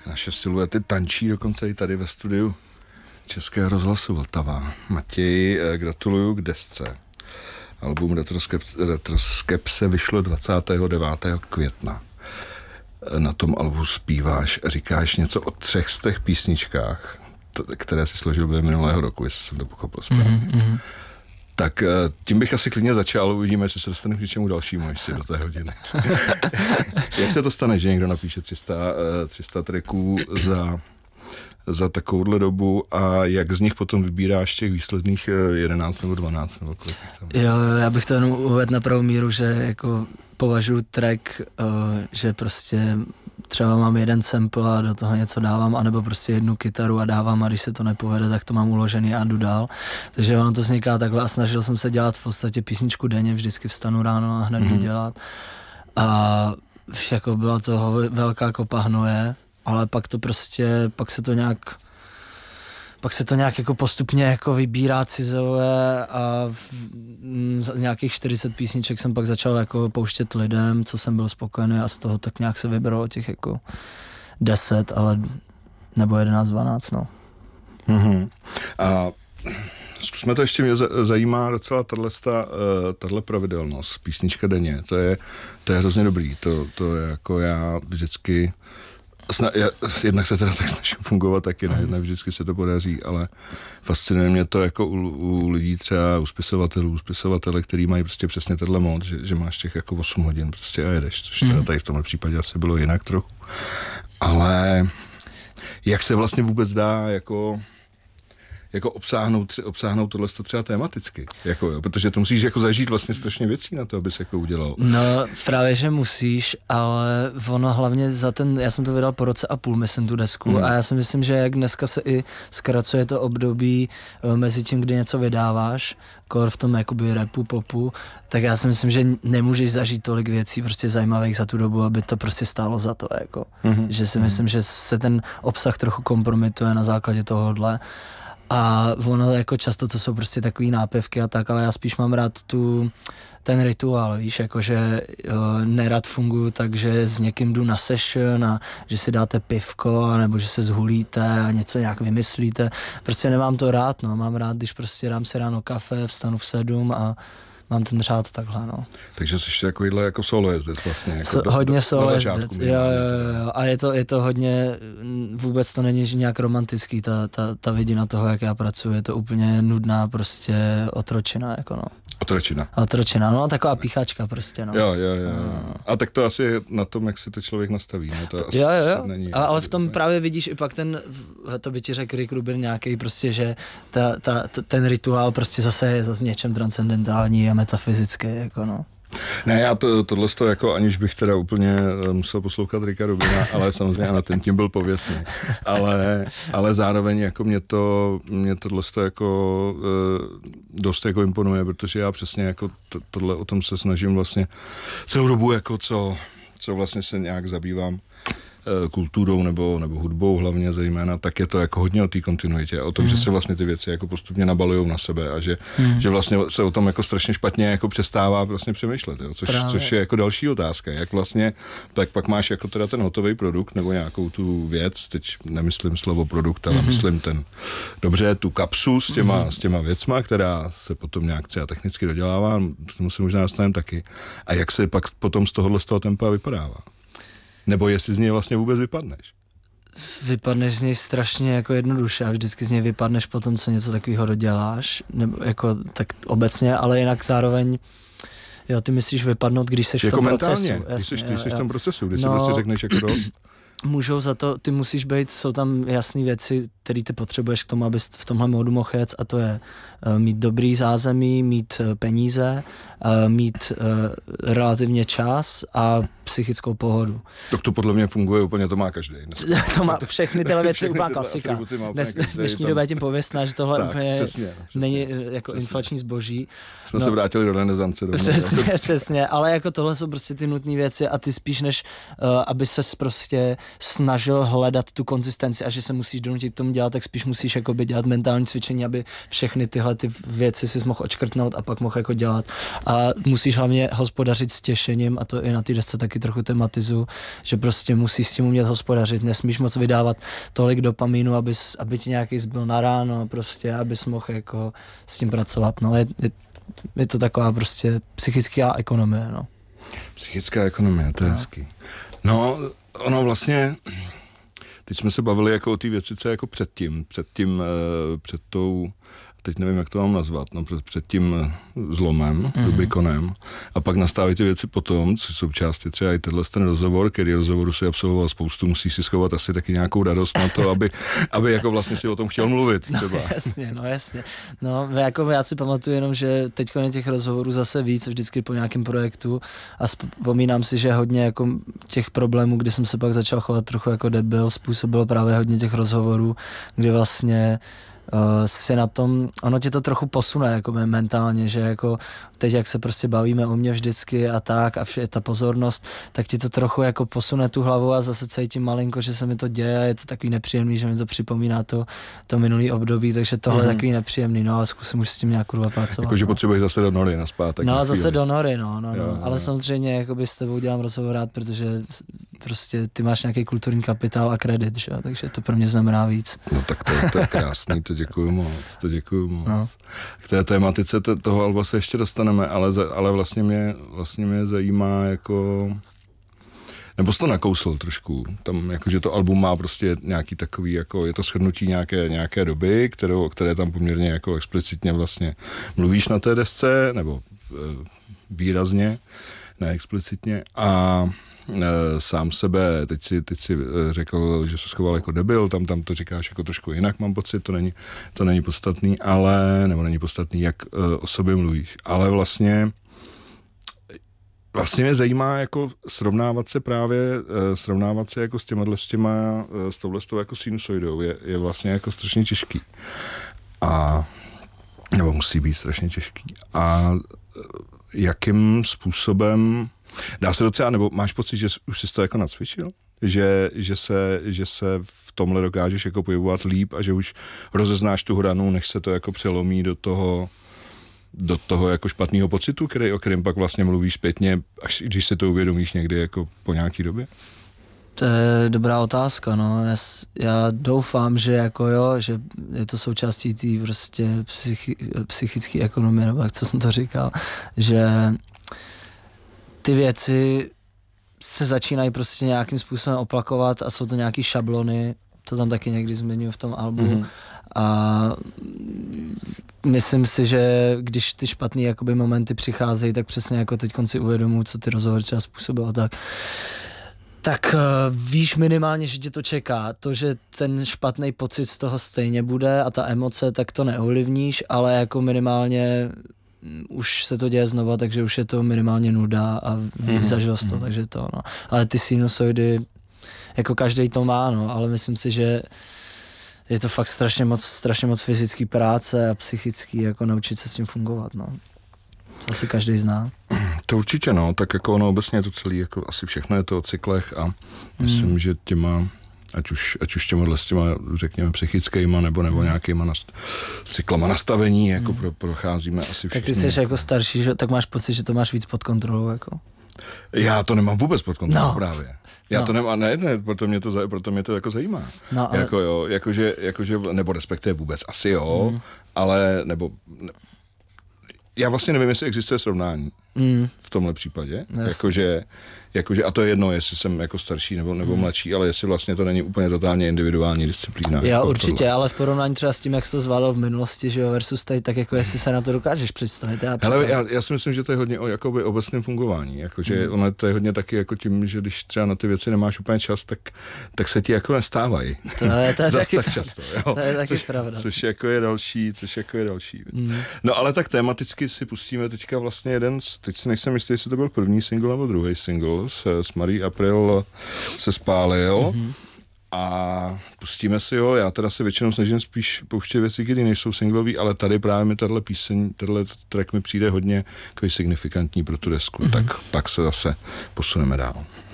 Naše siluety tančí dokonce i tady ve studiu Českého rozhlasu Vltava. Matěj, gratuluju k desce. Album Retroskepse vyšlo 29. května. Na tom albu zpíváš a říkáš něco o 300 písničkách, které si složil během minulého roku, jestli jsem to pochopil správně. Tak tím bych asi klidně začal, uvidíme, jestli se dostaneme k něčemu dalšímu ještě do té hodiny. Jak se to stane, že někdo napíše 300 tracků za takovouhle dobu a jak z nich potom vybíráš těch výsledných 11 nebo 12 nebo kolik tam? Jo, já bych to jenom uvedl na pravou míru, že jako považuji track, že prostě třeba mám jeden sample a do toho něco dávám, anebo prostě jednu kytaru a dávám a když se to nepovede, tak to mám uložený a jdu dál. Takže ono to vzniká takhle a snažil jsem se dělat v podstatě písničku denně, vždycky vstanu ráno a hned jdu dělat. A jako byla to velká kopa hnoje, ale pak se to nějak jako postupně jako vybírá, cizeluje a z nějakých 40 písniček jsem pak začal jako pouštět lidem, co jsem byl spokojený a z toho tak nějak se vybralo těch jako 10, ale nebo 11, 12, no. A zkusme to ještě, mě zajímá docela tahle pravidelnost, písnička denně, to je hrozně dobrý, to je jako já vždycky jednak se teda tak snažím fungovat taky, ne vždycky se to podaří, ale fascinuje mě to jako u lidí třeba u spisovatele, který mají prostě přesně tenhle mod, že máš těch jako 8 hodin prostě a jedeš, což teda tady v tomhle případě asi bylo jinak trochu. Ale jak se vlastně vůbec dá jako obsáhnout tohle třeba tematicky, jako, protože to musíš jako zažít vlastně strašně věcí na to, abys jako udělal. No právě, že musíš, ale ono hlavně já jsem to vydal po roce a půl, myslím, tu desku a já si myslím, že jak dneska se i zkracuje to období mezi tím, kdy něco vydáváš, kor v tom jakoby rapu, popu, tak já si myslím, že nemůžeš zažít tolik věcí prostě zajímavých za tu dobu, aby to prostě stálo za to, jako. Že si myslím, že se ten obsah trochu kompromituje na základě tohohle. A ono jako často to jsou prostě takový nápěvky a tak, ale já spíš mám rád ten rituál, víš, jakože nerad funguju tak, že s někým jdu na session a že si dáte pivko, nebo že se zhulíte a něco nějak vymyslíte. Prostě nemám to rád, no, mám rád, když prostě dám si ráno kafe, vstanu v 7 a mám ten řád takhle, no. Takže jsi takovýhle jako solo jezdec vlastně. Jako hodně solo jezdec, jo. A je to hodně, vůbec to není nějak romantický, ta vidina toho, jak já pracuji, je to úplně nudná prostě otročina, jako no. Otročina, no, taková píchačka prostě, no. Jo. A tak to asi je na tom, jak si to člověk nastaví, no, to asi jo. Není. Ale v tom právě vidíš i pak to by ti řekl Rick Rubin nějaký prostě, že ten rituál prostě zase je v něčem transcendentální a metafyzický, jako no. Ne, já tohle jako, aniž bych teda úplně musel poslouchat Ricka Rubina, ale samozřejmě ano, ten tím byl pověstný. Ale zároveň jako mě tohle jako dost jako imponuje, protože já přesně jako tohle o tom se snažím vlastně celou dobu jako co vlastně se nějak zabývám kulturou nebo hudbou hlavně zejména, tak je to jako hodně o té kontinuitě, o tom, že se vlastně ty věci jako postupně nabalujou na sebe a že vlastně se o tom jako strašně špatně jako přestává vlastně přemýšlet, jo? Což je jako další otázka, jak vlastně, tak pak máš jako teda ten hotový produkt nebo nějakou tu věc, teď nemyslím slovo produkt, ale myslím tu kapsu s těma věcma, která se potom nějak třeba technicky dodělává, tomu se možná dostaneme taky. A jak se pak potom z toho tempa vypadává? Nebo jestli z něj vlastně vůbec vypadneš? Vypadneš z něj strašně jako jednoduše a vždycky z něj vypadneš po tom, co něco takového doděláš, nebo jako tak obecně, ale jinak zároveň jo, ty myslíš vypadnout, když seš jako v tom mentálně, procesu. Když seš v tom procesu, když si prostě řekneš jako dost. Můžou za to, ty musíš být, jsou tam jasné věci, které ty potřebuješ k tomu, abys v tomhle módu mohl jet, a to je mít dobrý zázemí, mít peníze, mít relativně čas a psychickou pohodu. To podle mě funguje úplně, to má každý. To má všechny tyhle věci, úplná klasika. Dnešní doba je tím pověstná, že tohle tak, úplně přesně. Není jako přesně. Inflační zboží. Jsme se vrátili do renesance. Přesně, ale jako tohle jsou prostě ty nutné věci a ty spíš než, aby ses prostě snažil hledat tu konzistenci a že se musíš donutit tomu dělat, tak spíš musíš jakoby dělat mentální cvičení, aby všechny tyhle ty věci si mohl odškrtnout a pak mohl jako dělat. A musíš hlavně hospodařit s těšením, a to i na té desce taky trochu tematizu, že prostě musíš s tím umět hospodařit, nesmíš moc vydávat tolik dopamínu, aby ti nějaký zbyl na ráno, prostě, abys mohl jako s tím pracovat. No, je to taková prostě psychická ekonomie, no. Psychická ekonomie, to je hezký. No, ono vlastně, teď jsme se bavili jako o té věci, co je jako před tou, teď nevím, jak to mám nazvat, no, před tím zlomem, Rubikonem, a pak nastávají ty věci potom, což jsou části třeba i ten rozhovor, který rozhovoru si absolvoval spoustu, musí si schovat asi taky nějakou radost na to, aby jako vlastně si o tom chtěl mluvit třeba. No jasně. No jako já si pamatuju jenom, že teďko na těch rozhovorů zase víc, vždycky po nějakém projektu a vzpomínám si, že hodně jako těch problémů, kdy jsem se pak začal chovat trochu jako debil, způsobilo právě hodně těch rozhovorů, kdy vlastně si na tom, ono ti to trochu posune jako mentálně, že jako teď jak se prostě bavíme o mě vždycky a tak a ta pozornost, tak ti to trochu jako posune tu hlavu a zase cítím malinko, že se mi to děje a je to takový nepříjemný, že mi to připomíná to minulý období, takže tohle je takový nepříjemný, no a zkusím už s tím nějak kurva pracovat. Jakože potřebuješ zase do nory naspátek. No zase do nory, no. Ale samozřejmě jakoby s tebou dělám rozhovor rád, protože prostě ty máš nějaký kulturní kapitál a kredit, že? Takže to pro mě znamená víc. No tak to je krásný, to děkuju moc. No. K té tématice toho alba se ještě dostaneme, ale vlastně mě zajímá jako, nebo jsi to nakousl trošku, tam jakože to album má prostě nějaký takový, jako je to shrnutí nějaké doby, které tam poměrně jako explicitně vlastně mluvíš na té desce, nebo výrazně, ne explicitně, a sám sebe, teď si řekl, že se schoval jako debil, tam to říkáš jako trošku jinak, mám pocit, to není podstatný, nebo není podstatný, jak o sobě mluvíš, ale vlastně mě zajímá jako srovnávat se jako s touhletou jako sinusoidou je vlastně jako strašně těžký. Nebo musí být strašně těžký. A jakým způsobem dá se docela, nebo máš pocit, že už jsi to jako nacvičil? Že se v tomhle dokážeš jako pohybovat líp a že už rozeznáš tu hranu, než se to jako přelomí do toho jako špatného pocitu, o kterém pak vlastně mluvíš zpětně, až když se to uvědomíš někdy jako po nějaký době? To je dobrá otázka, no. Já doufám, že jako že je to součástí té prostě psychické ekonomie, nebo jak co jsem to říkal, že ty věci se začínají prostě nějakým způsobem opakovat a jsou to nějaký šablony, to tam taky někdy zmiňuji v tom albu. A myslím si, že když ty špatný jakoby momenty přicházejí, tak přesně jako teď si uvědomuji, co ty rozhovory třeba způsobilo, tak víš minimálně, že tě to čeká. To, že ten špatný pocit z toho stejně bude a ta emoce, tak to neovlivníš, ale jako minimálně už se to děje znova, takže už je to minimálně nuda a zažil jsi to, takže to, no. Ale ty sinusoidy, jako každej to má, no, ale myslím si, že je to fakt strašně moc fyzický práce a psychický, jako naučit se s tím fungovat, no. To asi každý zná. To určitě, no, tak jako ono obecně je to celý, jako asi všechno je to o cyklech a myslím, že těma, ať už těma řekněme psychickýma nebo nějakýma cyklama nastavení, jako procházíme asi všichni. Tak ty jsi jako starší, že, tak máš pocit, že to máš víc pod kontrolou, jako? Já to nemám vůbec pod kontrolou, právě. Já to nemám, ne, proto mě to jako zajímá. No, ale... jakože, nebo respektive vůbec asi jo, ale, nebo... Já vlastně nevím, jestli existuje srovnání v tomhle případě. Jakože, a to je jedno, jestli jsem jako starší nebo mladší, ale jestli vlastně to není úplně totálně individuální disciplína. Já jako určitě, tohle. Ale v porovnání třeba s tím, jak jsi to zvládal v minulosti, že jo, versus tady, tak jako jestli se na to dokážeš představit. Hele, já si myslím, že to je hodně o jakoby obecném fungování. Jakože ono to je hodně taky jako tím, že když třeba na ty věci nemáš úplně čas, tak se ti jako nestávají. To je taky tak často. Jo? To je taky pravda. Což jako je další. No ale tak tematicky si pustíme teďka vlastně teď si nejsem jistý, jestli to byl první single nebo druhý single, s Marie April se spálil a pustíme si ho, já teda se většinou snažím spíš pouštět věci, které nejsou singlový, ale tady právě mi tato píseň, tenhle track mi přijde hodně signifikantní pro tu desku, tak se zase posuneme dál.